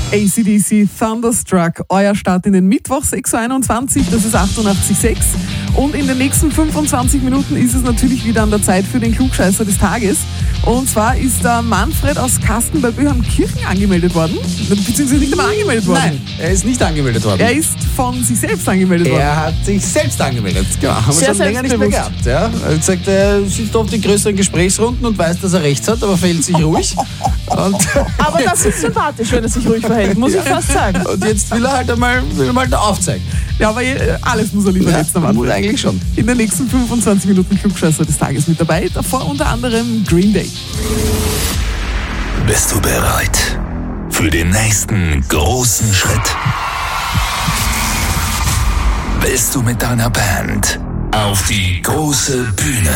AC/DC Thunderstruck, euer Start in den Mittwoch, 6.21 Uhr, das ist 88,6. Und in den nächsten 25 Minuten ist es natürlich wieder an der Zeit für den Klugscheißer des Tages. Und zwar ist der Manfred aus Kasten bei Böhamkirchen angemeldet worden. Beziehungsweise nicht einmal angemeldet worden. Nein, er ist nicht angemeldet worden. Er ist von sich selbst angemeldet worden. Er hat sich selbst angemeldet. Genau, haben wir Sehr schon länger nicht mehr gehabt. Ja? Er hat gesagt, er sitzt oft in größeren Gesprächsrunden und weiß, dass er rechts hat, aber verhält sich ruhig. Aber das ist sympathisch, wenn er sich ruhig verhält, muss ich fast sagen. Und jetzt will er halt einmal aufzeigen. Ja, aber alles muss er lieber jetzt am Anfang. Eigentlich schon. In den nächsten 25 Minuten Klugscheißer des Tages mit dabei. Davor unter anderem Green Day. Bist du bereit für den nächsten großen Schritt? Willst du mit deiner Band auf die große Bühne?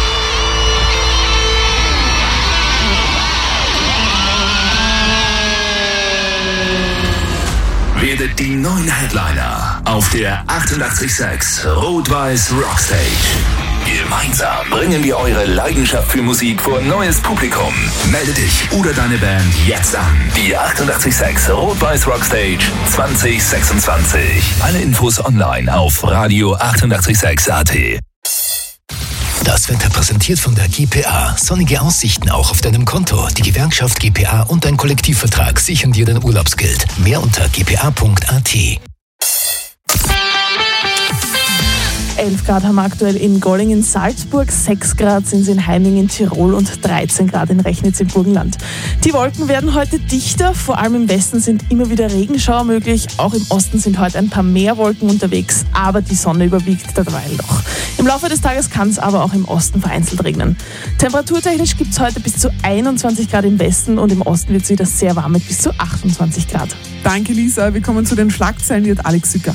Werdet die neuen Headliner auf der 88,6 Rot-Weiß Rockstage. Gemeinsam bringen wir eure Leidenschaft für Musik vor neues Publikum. Melde dich oder deine Band jetzt an. Die 88,6 Rot-Weiß Rockstage 2026. Alle Infos online auf Radio 88,6 AT. Das Wetter präsentiert von der GPA. Sonnige Aussichten auch auf deinem Konto. Die Gewerkschaft GPA und dein Kollektivvertrag sichern dir dein Urlaubsgeld. Mehr unter gpa.at. 11 Grad haben wir aktuell in Golling in Salzburg, 6 Grad sind es in Heiming in Tirol und 13 Grad in Rechnitz im Burgenland. Die Wolken werden heute dichter, vor allem im Westen sind immer wieder Regenschauer möglich. Auch im Osten sind heute ein paar mehr Wolken unterwegs, aber die Sonne überwiegt derweil noch. Im Laufe des Tages kann es aber auch im Osten vereinzelt regnen. Temperaturtechnisch gibt es heute bis zu 21 Grad im Westen und im Osten wird es wieder sehr warm mit bis zu 28 Grad. Danke, Lisa. Wir kommen zu den Schlagzeilen. Hier hat Alex Sücker.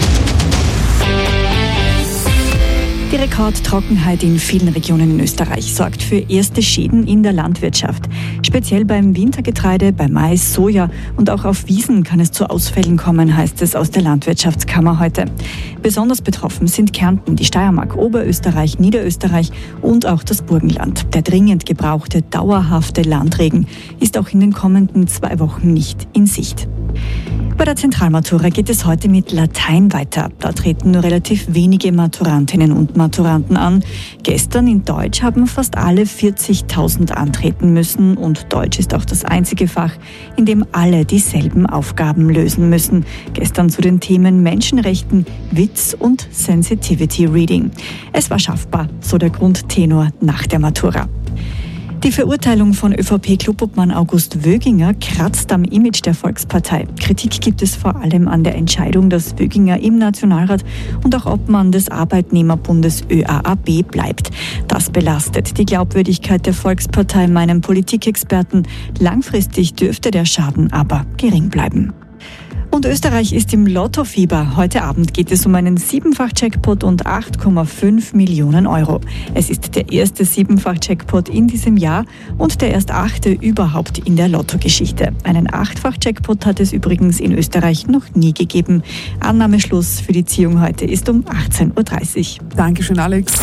Die Rekordtrockenheit in vielen Regionen in Österreich sorgt für erste Schäden in der Landwirtschaft. Speziell beim Wintergetreide, bei Mais, Soja und auch auf Wiesen kann es zu Ausfällen kommen, heißt es aus der Landwirtschaftskammer heute. Besonders betroffen sind Kärnten, die Steiermark, Oberösterreich, Niederösterreich und auch das Burgenland. Der dringend gebrauchte, dauerhafte Landregen ist auch in den kommenden 2 Wochen nicht in Sicht. Bei der Zentralmatura geht es heute mit Latein weiter. Da treten nur relativ wenige Maturantinnen und Maturanten an. Gestern in Deutsch haben fast alle 40.000 antreten müssen und Deutsch ist auch das einzige Fach, in dem alle dieselben Aufgaben lösen müssen. Gestern zu den Themen Menschenrechten, Witz und Sensitivity Reading. Es war schaffbar, so der Grundtenor nach der Matura. Die Verurteilung von ÖVP-Klubobmann August Wöginger kratzt am Image der Volkspartei. Kritik gibt es vor allem an der Entscheidung, dass Wöginger im Nationalrat und auch Obmann des Arbeitnehmerbundes ÖAAB bleibt. Das belastet die Glaubwürdigkeit der Volkspartei, meinen Politikexperten. Langfristig dürfte der Schaden aber gering bleiben. Und Österreich ist im Lottofieber. Heute Abend geht es um einen 7-fach-Jackpot und 8,5 Millionen Euro. Es ist der erste 7-fach-Jackpot in diesem Jahr und der erst 8. überhaupt in der Lottogeschichte. Einen 8-fach-Jackpot hat es übrigens in Österreich noch nie gegeben. Annahmeschluss für die Ziehung heute ist um 18.30 Uhr. Dankeschön, Alex.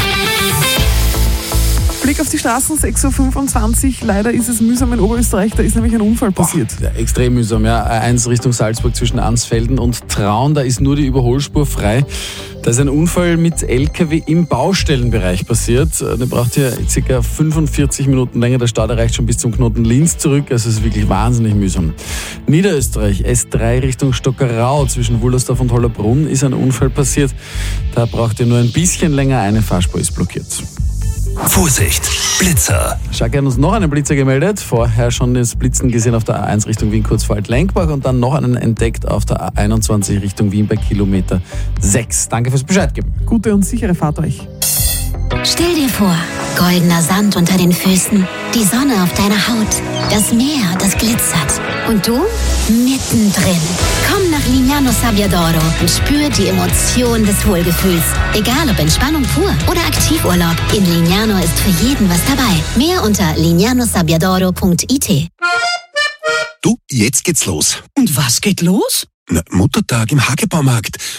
Blick auf die Straßen, 6.25 Uhr. Leider ist es mühsam in Oberösterreich, da ist nämlich ein Unfall passiert. Ja, extrem mühsam, ja. A1 Richtung Salzburg zwischen Ansfelden und Traun, da ist nur die Überholspur frei. Da ist ein Unfall mit LKW im Baustellenbereich passiert. Der braucht hier ca. 45 Minuten länger. Der Stau reicht schon bis zum Knoten Linz zurück. Also es ist wirklich wahnsinnig mühsam. Niederösterreich, S3 Richtung Stockerau zwischen Wullersdorf und Hollerbrunn ist ein Unfall passiert. Da braucht ihr nur ein bisschen länger, eine Fahrspur ist blockiert. Vorsicht, Blitzer. Schaki hat uns noch einen Blitzer gemeldet. Vorher schon das Blitzen gesehen auf der A1 Richtung Wien, kurz vor Alt-Lenkbach und dann noch einen entdeckt auf der A21 Richtung Wien bei Kilometer 6. Danke fürs Bescheid geben. Gute und sichere Fahrt euch. Stell dir vor, goldener Sand unter den Füßen, die Sonne auf deiner Haut, das Meer, das glitzert und du mittendrin. Komm nach Lignano Sabbiadoro und spür die Emotion des Wohlgefühls. Egal ob Entspannung pur oder Aktivurlaub, in Lignano ist für jeden was dabei. Mehr unter lignanosabbiadoro.it. Du, jetzt geht's los. Und was geht los? Na, Muttertag im Hagebaumarkt.